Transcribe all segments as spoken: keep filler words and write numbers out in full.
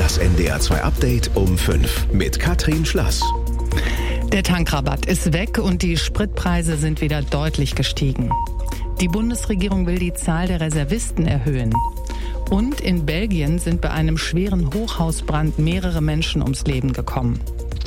Das N D R zwei Update um fünf mit Katrin Schlass. Der Tankrabatt ist weg und die Spritpreise sind wieder deutlich gestiegen. Die Bundesregierung will die Zahl der Reservisten erhöhen. Und in Belgien sind bei einem schweren Hochhausbrand mehrere Menschen ums Leben gekommen.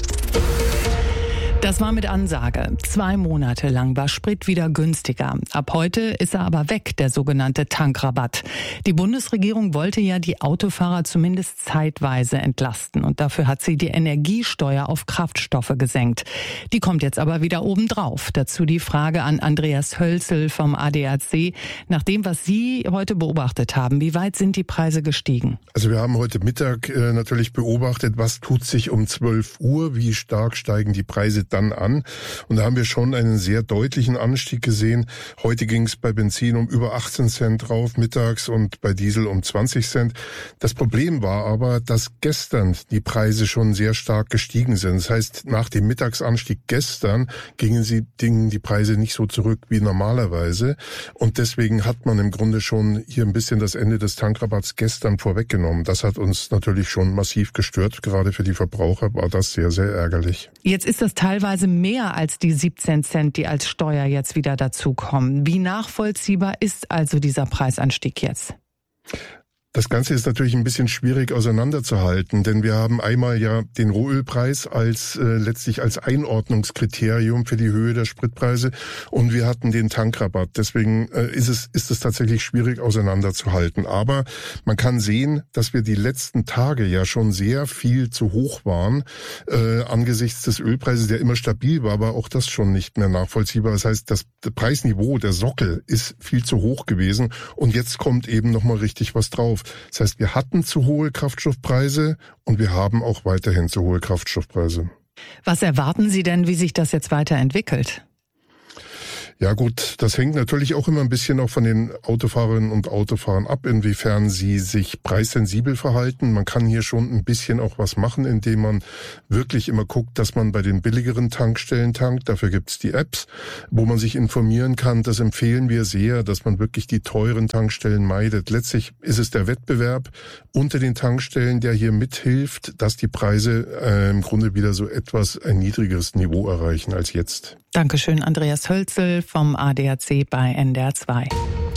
Das war mit Ansage. Zwei Monate lang war Sprit wieder günstiger. Ab heute ist er aber weg, der sogenannte Tankrabatt. Die Bundesregierung wollte ja die Autofahrer zumindest zeitweise entlasten. Und dafür hat sie die Energiesteuer auf Kraftstoffe gesenkt. Die kommt jetzt aber wieder obendrauf. Dazu die Frage an Andreas Hölzel vom A D A C. Nach dem, was Sie heute beobachtet haben, wie weit sind die Preise gestiegen? Also wir haben heute Mittag äh, natürlich beobachtet, was tut sich um zwölf Uhr, wie stark steigen die Preise dann an. Und da haben wir schon einen sehr deutlichen Anstieg gesehen. Heute ging es bei Benzin um über achtzehn Cent drauf mittags und bei Diesel um zwanzig Cent. Das Problem war aber, dass gestern die Preise schon sehr stark gestiegen sind. Das heißt, nach dem Mittagsanstieg gestern gingen, sie, gingen die Preise nicht so zurück wie normalerweise. Und deswegen hat man im Grunde schon hier ein bisschen das Ende des Tankrabatts gestern vorweggenommen. Das hat uns natürlich schon massiv gestört. Gerade für die Verbraucher war das sehr, sehr ärgerlich. Jetzt ist das teilweise mehr als die siebzehn Cent, die als Steuer jetzt wieder dazukommen. Wie nachvollziehbar ist also dieser Preisanstieg jetzt? Das Ganze ist natürlich ein bisschen schwierig auseinanderzuhalten, denn wir haben einmal ja den Rohölpreis als äh, letztlich als Einordnungskriterium für die Höhe der Spritpreise und wir hatten den Tankrabatt. Deswegen äh, ist es ist es tatsächlich schwierig auseinanderzuhalten. Aber man kann sehen, dass wir die letzten Tage ja schon sehr viel zu hoch waren äh, angesichts des Ölpreises, der immer stabil war, aber auch das schon nicht mehr nachvollziehbar. Das heißt, das Preisniveau, der Sockel ist viel zu hoch gewesen und jetzt kommt eben nochmal richtig was drauf. Das heißt, wir hatten zu hohe Kraftstoffpreise und wir haben auch weiterhin zu hohe Kraftstoffpreise. Was erwarten Sie denn, wie sich das jetzt weiterentwickelt? Ja gut, das hängt natürlich auch immer ein bisschen auch von den Autofahrerinnen und Autofahrern ab, inwiefern sie sich preissensibel verhalten. Man kann hier schon ein bisschen auch was machen, indem man wirklich immer guckt, dass man bei den billigeren Tankstellen tankt. Dafür gibt's die Apps, wo man sich informieren kann. Das empfehlen wir sehr, dass man wirklich die teuren Tankstellen meidet. Letztlich ist es der Wettbewerb unter den Tankstellen, der hier mithilft, dass die Preise äh, im Grunde wieder so etwas ein niedrigeres Niveau erreichen als jetzt. Dankeschön, Andreas Hölzel vom A D A C bei N D R zwei.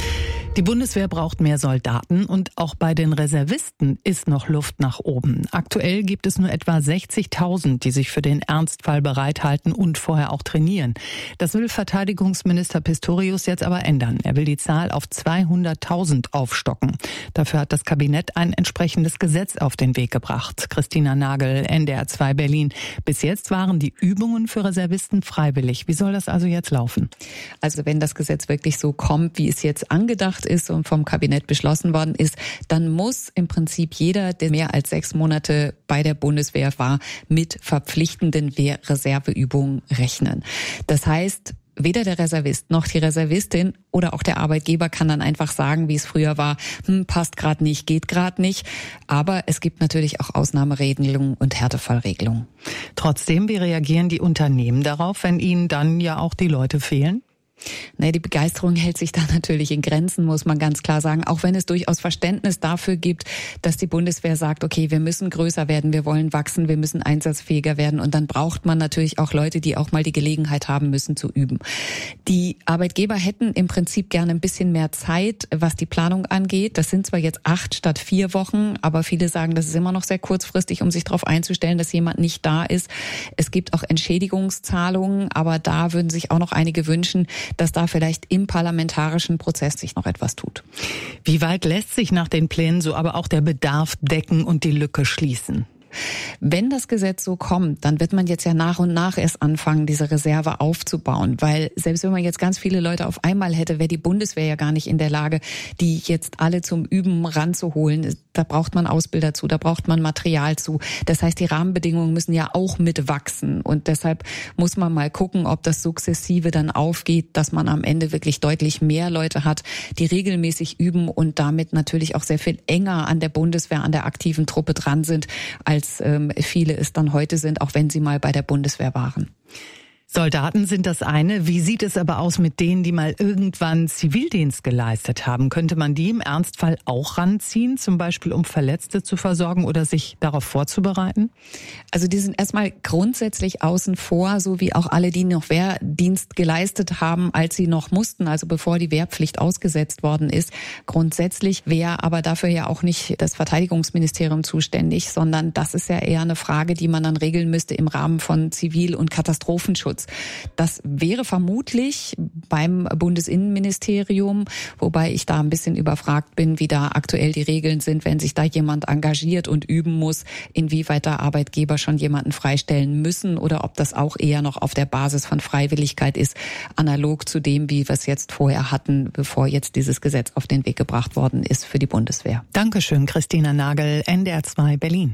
Die Bundeswehr braucht mehr Soldaten und auch bei den Reservisten ist noch Luft nach oben. Aktuell gibt es nur etwa sechzigtausend, die sich für den Ernstfall bereithalten und vorher auch trainieren. Das will Verteidigungsminister Pistorius jetzt aber ändern. Er will die Zahl auf zweihunderttausend aufstocken. Dafür hat das Kabinett ein entsprechendes Gesetz auf den Weg gebracht. Christina Nagel, N D R zwei Berlin. Bis jetzt waren die Übungen für Reservisten freiwillig. Wie soll das also jetzt laufen? Also wenn das Gesetz wirklich so kommt, wie es jetzt angedacht ist und vom Kabinett beschlossen worden ist, dann muss im Prinzip jeder, der mehr als sechs Monate bei der Bundeswehr war, mit verpflichtenden Reserveübungen rechnen. Das heißt, weder der Reservist noch die Reservistin oder auch der Arbeitgeber kann dann einfach sagen, wie es früher war, hm, passt gerade nicht, geht gerade nicht. Aber es gibt natürlich auch Ausnahmeregelungen und Härtefallregelungen. Trotzdem, wie reagieren die Unternehmen darauf, wenn ihnen dann ja auch die Leute fehlen? Naja, die Begeisterung hält sich da natürlich in Grenzen, muss man ganz klar sagen. Auch wenn es durchaus Verständnis dafür gibt, dass die Bundeswehr sagt, okay, wir müssen größer werden, wir wollen wachsen, wir müssen einsatzfähiger werden. Und dann braucht man natürlich auch Leute, die auch mal die Gelegenheit haben müssen zu üben. Die Arbeitgeber hätten im Prinzip gerne ein bisschen mehr Zeit, was die Planung angeht. Das sind zwar jetzt acht statt vier Wochen, aber viele sagen, das ist immer noch sehr kurzfristig, um sich darauf einzustellen, dass jemand nicht da ist. Es gibt auch Entschädigungszahlungen, aber da würden sich auch noch einige wünschen, dass da vielleicht im parlamentarischen Prozess sich noch etwas tut. Wie weit lässt sich nach den Plänen so aber auch der Bedarf decken und die Lücke schließen? Wenn das Gesetz so kommt, dann wird man jetzt ja nach und nach erst anfangen, diese Reserve aufzubauen. Weil selbst wenn man jetzt ganz viele Leute auf einmal hätte, wäre die Bundeswehr ja gar nicht in der Lage, die jetzt alle zum Üben ranzuholen. Da braucht man Ausbilder zu, da braucht man Material zu. Das heißt, die Rahmenbedingungen müssen ja auch mitwachsen. Und deshalb muss man mal gucken, ob das sukzessive dann aufgeht, dass man am Ende wirklich deutlich mehr Leute hat, die regelmäßig üben und damit natürlich auch sehr viel enger an der Bundeswehr, an der aktiven Truppe dran sind, als ähm, viele es dann heute sind, auch wenn sie mal bei der Bundeswehr waren. Soldaten sind das eine. Wie sieht es aber aus mit denen, die mal irgendwann Zivildienst geleistet haben? Könnte man die im Ernstfall auch ranziehen, zum Beispiel um Verletzte zu versorgen oder sich darauf vorzubereiten? Also die sind erstmal grundsätzlich außen vor, so wie auch alle, die noch Wehrdienst geleistet haben, als sie noch mussten, also bevor die Wehrpflicht ausgesetzt worden ist. Grundsätzlich wäre aber dafür ja auch nicht das Verteidigungsministerium zuständig, sondern das ist ja eher eine Frage, die man dann regeln müsste im Rahmen von Zivil- und Katastrophenschutz. Das wäre vermutlich beim Bundesinnenministerium, wobei ich da ein bisschen überfragt bin, wie da aktuell die Regeln sind, wenn sich da jemand engagiert und üben muss, inwieweit da Arbeitgeber schon jemanden freistellen müssen oder ob das auch eher noch auf der Basis von Freiwilligkeit ist, analog zu dem, wie wir es jetzt vorher hatten, bevor jetzt dieses Gesetz auf den Weg gebracht worden ist für die Bundeswehr. Dankeschön, Christina Nagel, N D R zwei Berlin.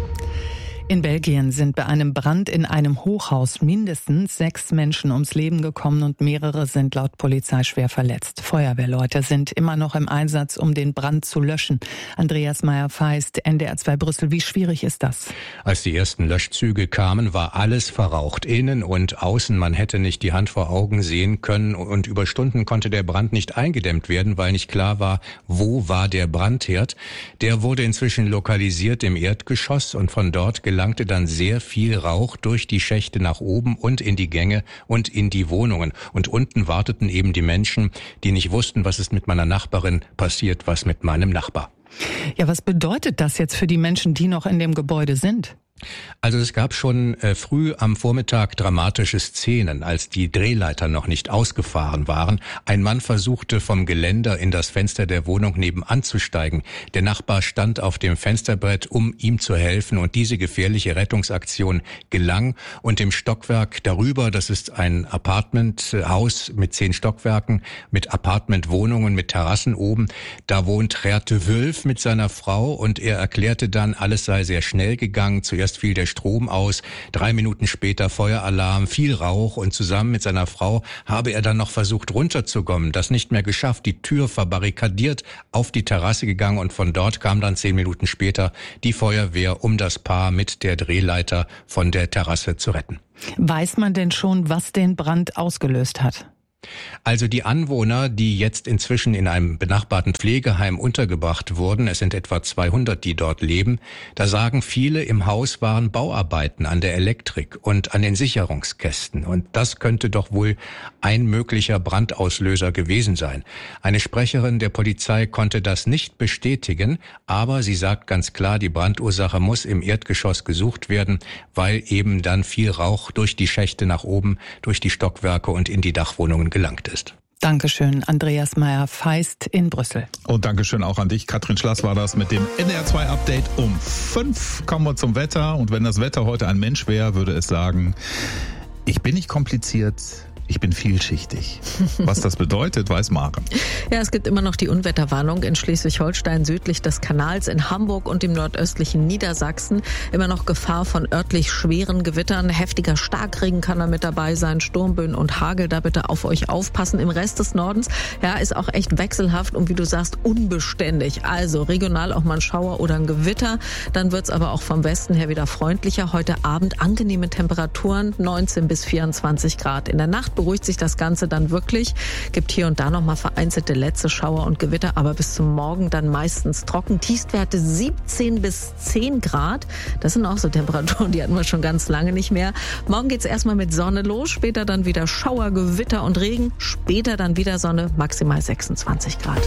In Belgien sind bei einem Brand in einem Hochhaus mindestens sechs Menschen ums Leben gekommen und mehrere sind laut Polizei schwer verletzt. Feuerwehrleute sind immer noch im Einsatz, um den Brand zu löschen. Andreas Meyer-Feist, N D R zwei Brüssel. Wie schwierig ist das? Als die ersten Löschzüge kamen, war alles verraucht. Innen und außen. Man hätte nicht die Hand vor Augen sehen können und über Stunden konnte der Brand nicht eingedämmt werden, weil nicht klar war, wo war der Brandherd. Der wurde inzwischen lokalisiert im Erdgeschoss und von dort gelangte dann sehr viel Rauch durch die Schächte nach oben und in die Gänge und in die Wohnungen. Und unten warteten eben die Menschen, die nicht wussten, was ist mit meiner Nachbarin passiert, was mit meinem Nachbar. Ja, was bedeutet das jetzt für die Menschen, die noch in dem Gebäude sind? Also es gab schon äh, früh am Vormittag dramatische Szenen, als die Drehleiter noch nicht ausgefahren waren. Ein Mann versuchte vom Geländer in das Fenster der Wohnung nebenan zu steigen. Der Nachbar stand auf dem Fensterbrett, um ihm zu helfen und diese gefährliche Rettungsaktion gelang. Und im Stockwerk darüber, das ist ein Apartmenthaus mit zehn Stockwerken, mit Apartmentwohnungen, mit Terrassen oben, da wohnt Gerte Wülf mit seiner Frau und er erklärte dann, alles sei sehr schnell gegangen. Zuerst fiel der Strom aus, drei Minuten später Feueralarm, viel Rauch und zusammen mit seiner Frau habe er dann noch versucht runterzukommen, das nicht mehr geschafft, die Tür verbarrikadiert, auf die Terrasse gegangen und von dort kam dann zehn Minuten später die Feuerwehr, um das Paar mit der Drehleiter von der Terrasse zu retten. Weiß man denn schon, was den Brand ausgelöst hat? Also die Anwohner, die jetzt inzwischen in einem benachbarten Pflegeheim untergebracht wurden, es sind etwa zweihundert, die dort leben, da sagen viele, im Haus waren Bauarbeiten an der Elektrik und an den Sicherungskästen. Und das könnte doch wohl ein möglicher Brandauslöser gewesen sein. Eine Sprecherin der Polizei konnte das nicht bestätigen, aber sie sagt ganz klar, die Brandursache muss im Erdgeschoss gesucht werden, weil eben dann viel Rauch durch die Schächte nach oben, durch die Stockwerke und in die Dachwohnungen gelangt ist. Dankeschön, Andreas Meyer-Feist in Brüssel. Und Dankeschön auch an dich, Katrin Schlass war das mit dem N D R zwei Update um fünf. Kommen wir zum Wetter. Und wenn das Wetter heute ein Mensch wäre, würde es sagen, ich bin nicht kompliziert, ich bin vielschichtig. Was das bedeutet, weiß Maren. Ja, es gibt immer noch die Unwetterwarnung in Schleswig-Holstein südlich des Kanals, in Hamburg und im nordöstlichen Niedersachsen. Immer noch Gefahr von örtlich schweren Gewittern. Heftiger Starkregen kann da mit dabei sein, Sturmböen und Hagel. Da bitte auf euch aufpassen. Im Rest des Nordens, ja, ist auch echt wechselhaft und wie du sagst, unbeständig. Also regional auch mal ein Schauer oder ein Gewitter. Dann wird's aber auch vom Westen her wieder freundlicher. Heute Abend angenehme Temperaturen, neunzehn bis vierundzwanzig Grad. In der Nacht beruhigt sich das Ganze dann wirklich. Gibt hier und da noch mal vereinzelte letzte Schauer und Gewitter, aber bis zum Morgen dann meistens trocken. Tiefstwerte siebzehn bis zehn Grad. Das sind auch so Temperaturen, die hatten wir schon ganz lange nicht mehr. Morgen geht's erstmal mit Sonne los, später dann wieder Schauer, Gewitter und Regen. Später dann wieder Sonne, maximal sechsundzwanzig Grad.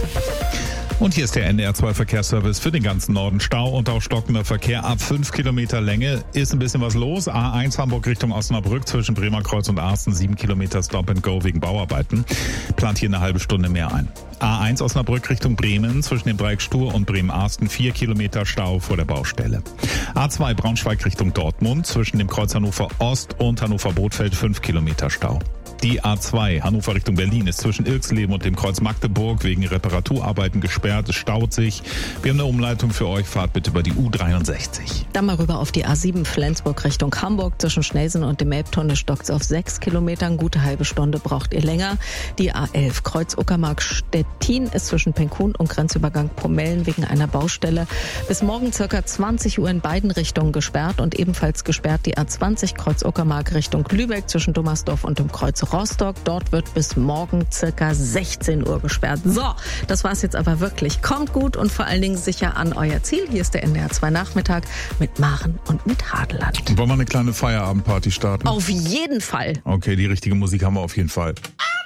Und hier ist der N D R zwei Verkehrsservice für den ganzen Norden. Stau und auch stockender Verkehr ab fünf Kilometer Länge. Ist ein bisschen was los. A eins Hamburg Richtung Osnabrück zwischen Bremerkreuz und Arsten. sieben Kilometer Stop and Go wegen Bauarbeiten. Plant hier eine halbe Stunde mehr ein. A eins Osnabrück Richtung Bremen zwischen dem Dreieck Stur und Bremen-Arsten. vier Kilometer Stau vor der Baustelle. A zwei Braunschweig Richtung Dortmund zwischen dem Kreuz Hannover Ost und Hannover Bothfeld. fünf Kilometer Stau. Die A zwei Hannover Richtung Berlin ist zwischen Irxleben und dem Kreuz Magdeburg wegen Reparaturarbeiten gesperrt. Es staut sich. Wir haben eine Umleitung für euch. Fahrt bitte über die U dreiundsechzig. Dann mal rüber auf die A sieben Flensburg Richtung Hamburg. Zwischen Schnelsen und dem Elbtunnel stockt es auf sechs Kilometern. Gute halbe Stunde braucht ihr länger. Die A elf Kreuz Uckermark Stettin ist zwischen Penkun und Grenzübergang Pomellen wegen einer Baustelle bis morgen circa zwanzig Uhr in beiden Richtungen gesperrt und ebenfalls gesperrt die A zwanzig Kreuz Uckermark Richtung Lübeck zwischen Dummersdorf und dem Kreuz Rostock. Dort wird bis morgen circa sechzehn Uhr gesperrt. So, das war's jetzt aber wirklich. Kommt gut und vor allen Dingen sicher an euer Ziel. Hier ist der N D R zwei Nachmittag mit Maren und mit Hadeland. Wollen wir eine kleine Feierabendparty starten? Auf jeden Fall. Okay, die richtige Musik haben wir auf jeden Fall.